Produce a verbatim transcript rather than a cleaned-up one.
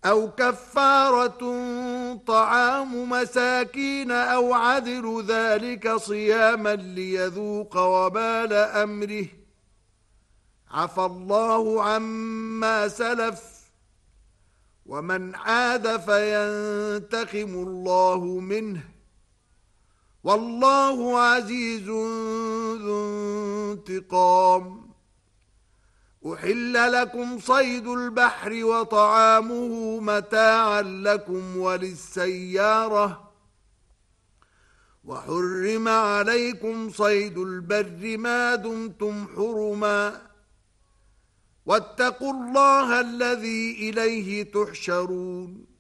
أو كفارة طعام مساكين أو عدل ذلك صياما ليذوق وبال أمره عفى الله عما سلف ومن عاد فينتقم الله منه والله عزيز ذو انتقام. أحل لكم صيد البحر وطعامه متاعا لكم وللسيارة وحرم عليكم صيد البر ما دمتم حرما واتقوا الله الذي إليه تحشرون.